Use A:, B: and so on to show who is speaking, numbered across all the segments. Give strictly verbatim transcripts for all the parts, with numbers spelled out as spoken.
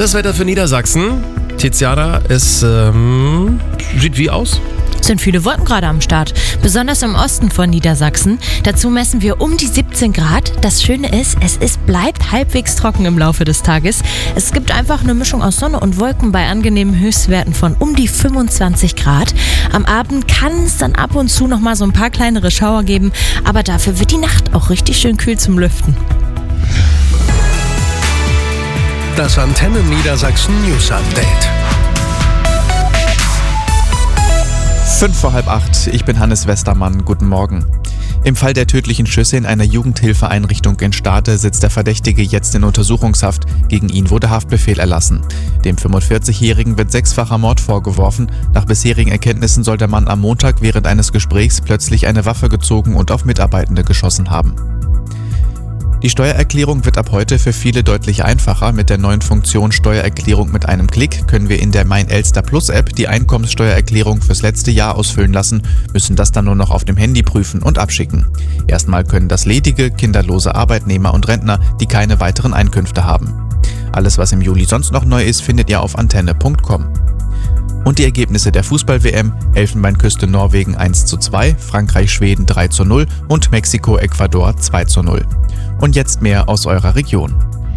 A: Das Wetter für Niedersachsen. Tiziana, es ähm, sieht wie aus?
B: Es sind viele Wolken gerade am Start, besonders im Osten von Niedersachsen. Dazu messen wir um die siebzehn Grad. Das Schöne ist, es ist, bleibt halbwegs trocken im Laufe des Tages. Es gibt einfach eine Mischung aus Sonne und Wolken bei angenehmen Höchstwerten von um die fünfundzwanzig Grad. Am Abend kann es dann ab und zu noch mal so ein paar kleinere Schauer geben, aber dafür wird die Nacht auch richtig schön kühl zum Lüften.
C: Das Antenne Niedersachsen News Update.
D: Fünf vor halb acht, ich bin Hannes Westermann, guten Morgen. Im Fall der tödlichen Schüsse in einer Jugendhilfeeinrichtung in Stade sitzt der Verdächtige jetzt in Untersuchungshaft. Gegen ihn wurde Haftbefehl erlassen. Dem fünfundvierzigjährigen wird sechsfacher Mord vorgeworfen. Nach bisherigen Erkenntnissen soll der Mann am Montag während eines Gesprächs plötzlich eine Waffe gezogen und auf Mitarbeitende geschossen haben. Die Steuererklärung wird ab heute für viele deutlich einfacher. Mit der neuen Funktion Steuererklärung mit einem Klick können wir in der Mein Elster Plus App die Einkommenssteuererklärung fürs letzte Jahr ausfüllen lassen, müssen das dann nur noch auf dem Handy prüfen und abschicken. Erstmal können das ledige, kinderlose Arbeitnehmer und Rentner, die keine weiteren Einkünfte haben. Alles, was im Juli sonst noch neu ist, findet ihr auf antenne punkt com. Und die Ergebnisse der Fußball-W M: Elfenbeinküste Norwegen eins zu zwei, Frankreich-Schweden drei zu null und Mexiko-Ecuador zwei zu null. Und jetzt mehr aus eurer Region.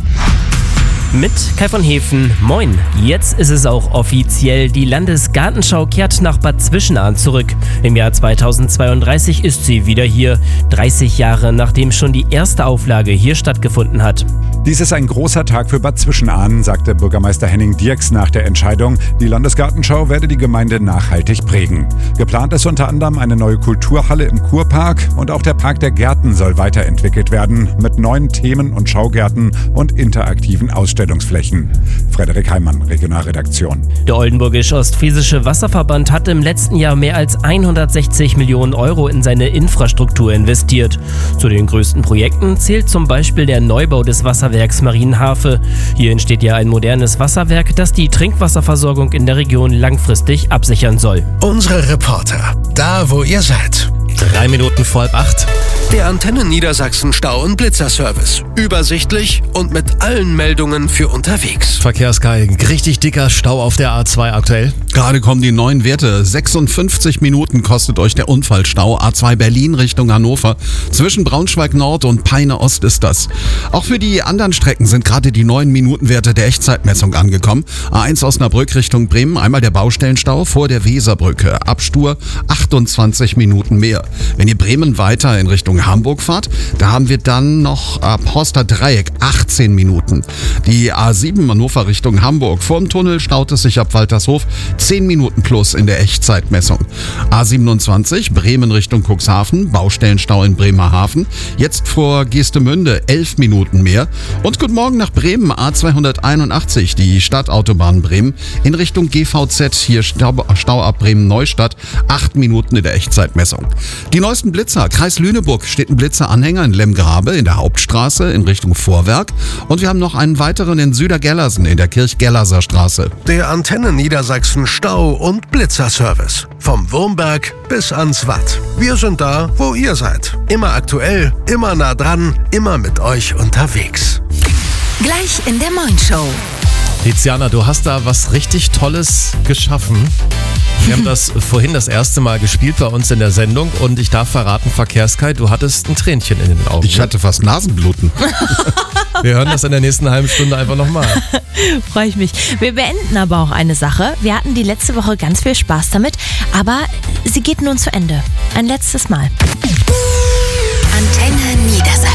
E: Mit Kai von Hefen, moin. Jetzt ist es auch offiziell. Die Landesgartenschau kehrt nach Bad Zwischenahn zurück. Im Jahr zweitausendzweiunddreißig ist sie wieder hier. dreißig Jahre nachdem schon die erste Auflage hier stattgefunden hat.
F: Dies ist ein großer Tag für Bad Zwischenahn, sagte Bürgermeister Henning Dierks nach der Entscheidung. Die Landesgartenschau werde die Gemeinde nachhaltig prägen. Geplant ist unter anderem eine neue Kulturhalle im Kurpark und auch der Park der Gärten soll weiterentwickelt werden mit neuen Themen und Schaugärten und interaktiven Ausstellungsflächen. Frederik Heimann, Regionalredaktion.
E: Der Oldenburgisch-Ostfriesische Wasserverband hat im letzten Jahr mehr als hundertsechzig Millionen Euro in seine Infrastruktur investiert. Zu den größten Projekten zählt zum Beispiel der Neubau des Wasserwerks Marienhafe. Hier entsteht ja ein modernes Wasserwerk, das die Trinkwasserversorgung in der Region langfristig absichern soll.
C: Unsere Reporter, da wo ihr seid.
A: Drei Minuten vor halb acht.
C: Der Antenne Niedersachsen Stau- und Blitzerservice. Übersichtlich und mit allen Meldungen für unterwegs.
A: Verkehrskai, richtig dicker Stau auf der A zwei aktuell.
G: Gerade kommen die neuen Werte. sechsundfünfzig Minuten kostet euch der Unfallstau. A zwei Berlin Richtung Hannover. Zwischen Braunschweig Nord und Peine Ost ist das. Auch für die anderen Strecken sind gerade die neuen Minutenwerte der Echtzeitmessung angekommen. A eins Osnabrück Richtung Bremen. Einmal der Baustellenstau vor der Weserbrücke. Abstur achtundzwanzig Minuten mehr. Wenn ihr Bremen weiter in Richtung Hamburg fahrt, da haben wir dann noch ab Horster Dreieck achtzehn Minuten. Die A sieben Hannover Richtung Hamburg. Vorm Tunnel staut es sich ab Waltershof zehn Minuten plus in der Echtzeitmessung. A siebenundzwanzig Bremen Richtung Cuxhaven, Baustellenstau in Bremerhaven. Jetzt vor Geestemünde elf Minuten mehr. Und guten Morgen nach Bremen, A zweihunderteinundachtzig, die Stadtautobahn Bremen in Richtung G V Z. Hier Stau, Stau ab Bremen-Neustadt, acht Minuten in der Echtzeitmessung. Die neuesten Blitzer. Kreis Lüneburg steht ein Blitzeranhänger in Lemgrabe in der Hauptstraße in Richtung Vorwerk. Und wir haben noch einen weiteren in Südergellersen in der Kirch-Gellerser Straße.
C: Der Antenne Niedersachsen Stau- und Blitzerservice. Vom Wurmberg bis ans Watt. Wir sind da, wo ihr seid. Immer aktuell, immer nah dran, immer mit euch unterwegs.
B: Gleich in der Moin Show.
A: Tiziana, du hast da was richtig Tolles geschaffen. Wir haben das vorhin das erste Mal gespielt bei uns in der Sendung und ich darf verraten, Verkehrskai, du hattest ein Tränchen in den Augen.
G: Ich hatte fast Nasenbluten.
A: Wir hören das in der nächsten halben Stunde einfach nochmal.
B: Freue ich mich. Wir beenden aber auch eine Sache. Wir hatten die letzte Woche ganz viel Spaß damit, aber sie geht nun zu Ende. Ein letztes Mal.
H: Antenne Niedersachsen.